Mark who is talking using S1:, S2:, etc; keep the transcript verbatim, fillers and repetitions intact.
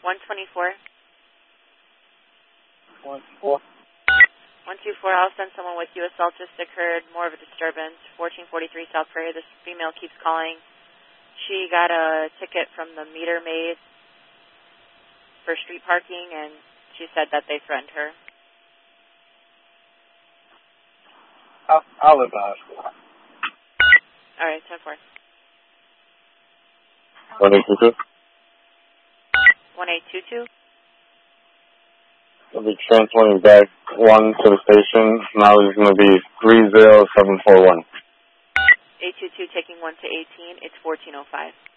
S1: one twenty-four.
S2: one twenty-four.
S1: one two four, I'll send someone with you. Assault just occurred, more of a disturbance. fourteen forty-three South Prairie. This female keeps calling. She got a ticket from the meter maid for street parking, and she said that they threatened her.
S2: I'll, I'll live the hospital.
S1: All right, ten four.
S3: one eight two two?
S1: one eight two two.
S3: I'll be transferring back one to the station. Now it's going to be three zero seven four one.
S1: eight two two taking one to eighteen. It's fourteen oh five.